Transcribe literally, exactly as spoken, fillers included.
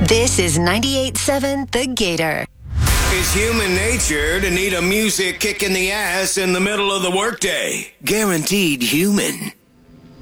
This is ninety-eight point seven The Gator. It's human nature to need a music kick in the ass in the middle of the workday. Guaranteed human.